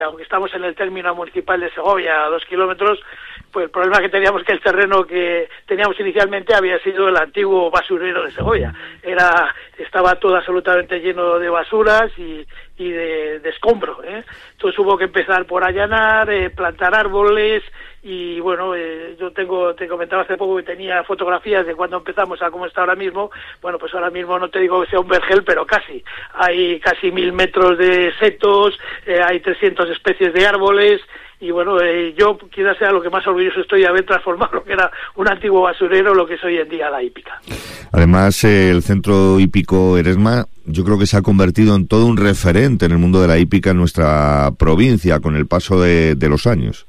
Aunque estamos en el término municipal de Segovia, a 2 kilómetros, pues el problema que teníamos que el terreno que teníamos inicialmente había sido el antiguo basurero de Segovia. Estaba todo absolutamente lleno de basuras y de escombro, ¿eh? Entonces hubo que empezar por allanar, plantar árboles y bueno, te comentaba hace poco que tenía fotografías de cuando empezamos a cómo está ahora mismo. Bueno, pues ahora mismo no te digo que sea un vergel, pero casi. Hay casi 1000 metros de setos, hay 300 especies de árboles. Y bueno, yo quizás sea lo que más orgulloso estoy de haber transformado lo que era un antiguo basurero, lo que es hoy en día la hípica. Además, el centro hípico Eresma, yo creo que se ha convertido en todo un referente en el mundo de la hípica en nuestra provincia con el paso de los años.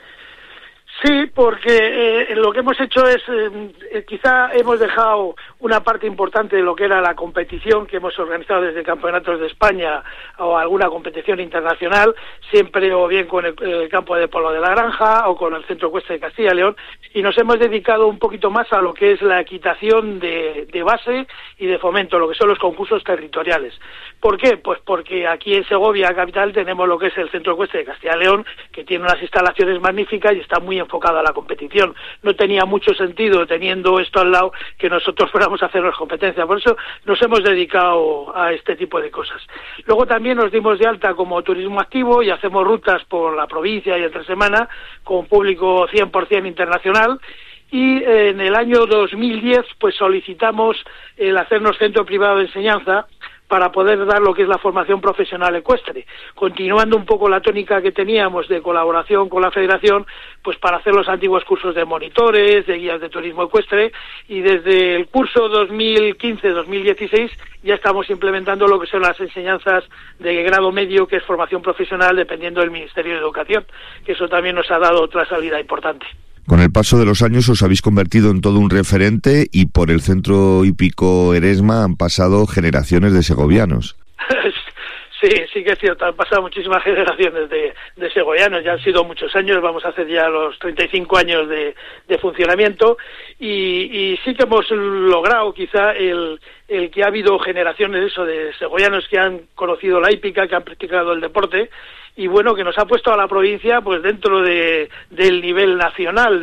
Sí, porque lo que hemos hecho es, quizá hemos dejado una parte importante de lo que era la competición que hemos organizado desde campeonatos de España o alguna competición internacional, siempre o bien con el campo de polo de la Granja o con el Centro Ecuestre de Castilla y León, y nos hemos dedicado un poquito más a lo que es la equitación de base y de fomento, lo que son los concursos territoriales. ¿Por qué? Pues porque aquí en Segovia, capital, tenemos lo que es el Centro Ecuestre de Castilla y León, que tiene unas instalaciones magníficas y está muy enfocado a la competición. No tenía mucho sentido, teniendo esto al lado, que nosotros fuéramos a hacernos competencia. Por eso nos hemos dedicado a este tipo de cosas. Luego también nos dimos de alta como turismo activo y hacemos rutas por la provincia y entre semana con público 100% internacional. Y en el año 2010 pues solicitamos el hacernos centro privado de enseñanza para poder dar lo que es la formación profesional ecuestre, continuando un poco la tónica que teníamos de colaboración con la Federación, pues para hacer los antiguos cursos de monitores, de guías de turismo ecuestre, y desde el curso 2015-2016 ya estamos implementando lo que son las enseñanzas de grado medio, que es formación profesional, dependiendo del Ministerio de Educación, que eso también nos ha dado otra salida importante. Con el paso de los años os habéis convertido en todo un referente y por el centro hípico Eresma han pasado generaciones de segovianos. Sí que es cierto, han pasado muchísimas generaciones de segovianos, ya han sido muchos años, vamos a hacer ya los 35 años de funcionamiento y sí que hemos logrado quizá el que ha habido generaciones de segovianos que han conocido la hípica, que han practicado el deporte, y bueno, que nos ha puesto a la provincia pues dentro del nivel nacional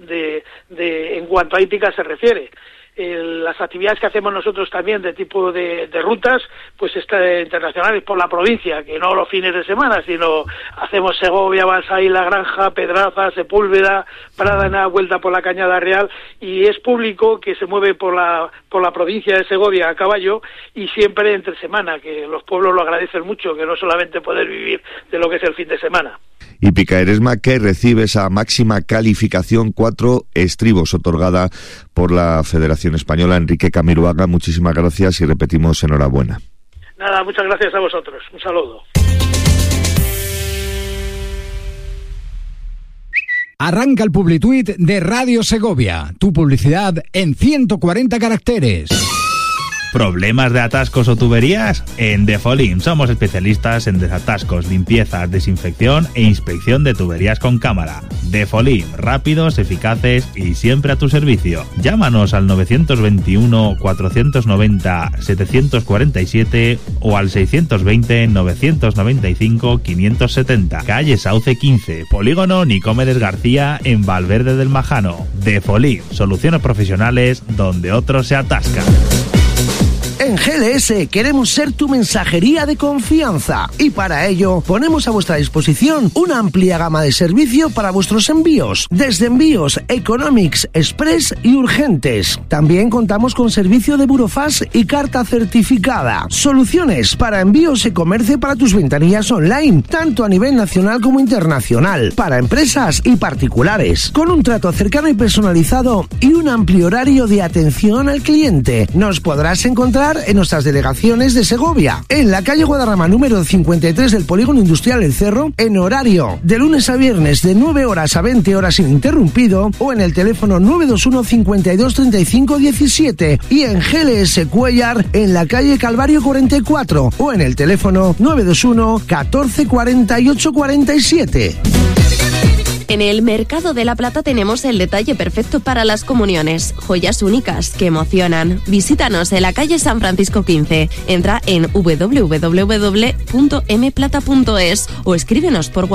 en cuanto a hípica se refiere. Las actividades que hacemos nosotros también de tipo de rutas, pues internacionales por la provincia, que no los fines de semana, sino hacemos Segovia, Balsaí, La Granja, Pedraza, Sepúlveda, Pradana, vuelta por la Cañada Real, y es público que se mueve por la provincia de Segovia a caballo y siempre entre semana, que los pueblos lo agradecen mucho, que no solamente poder vivir de lo que es el fin de semana. Hípica Eresma, que recibe esa máxima calificación 4 estribos otorgada por la Federación Española. Enrique Camiruaga, muchísimas gracias y repetimos enhorabuena. Nada, muchas gracias a vosotros. Un saludo. Arranca el Publituit de Radio Segovia. Tu publicidad en 140 caracteres. ¿Problemas de atascos o tuberías? En Defolim somos especialistas en desatascos, limpiezas, desinfección e inspección de tuberías con cámara. Defolim, rápidos, eficaces y siempre a tu servicio. Llámanos al 921 490 747 o al 620 995 570. Calle Sauce 15, Polígono Nicomedes García en Valverde del Majano. Defolim, soluciones profesionales donde otros se atascan. En GLS queremos ser tu mensajería de confianza y para ello ponemos a vuestra disposición una amplia gama de servicio para vuestros envíos, desde envíos Economics, Express y urgentes. También contamos con servicio de burofax y carta certificada. Soluciones para envíos y comercio para tus ventanillas online, tanto a nivel nacional como internacional, para empresas y particulares, con un trato cercano y personalizado y un amplio horario de atención al cliente. Nos podrás encontrar en nuestras delegaciones de Segovia, en la calle Guadarrama número 53 del Polígono Industrial El Cerro, en horario de lunes a viernes de 9 horas a 20 horas ininterrumpido, o en el teléfono 921 52 35 17 y en GLS Cuellar en la calle Calvario 44 o en el teléfono 921 14 48 47. En el Mercado de la Plata tenemos el detalle perfecto para las comuniones. Joyas únicas que emocionan. Visítanos en la calle San Francisco 15. Entra en www.mplata.es o escríbenos por WhatsApp